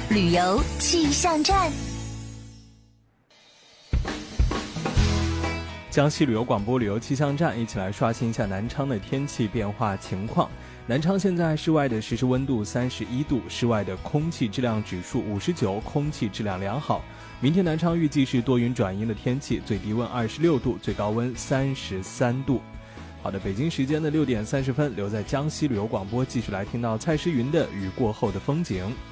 旅游气象站。 江西旅游广播旅游气象站，一起来刷新一下南昌的天气变化情况。南昌现在室外的实时温度31度，室外的空气质量指数59，空气质量良好。明天南昌预计是多云转阴的天气，最低温26度，最高温33度。好的，北京时间的6点30分，留在江西旅游广播，继续来听到蔡诗芸的《雨过后的风景》。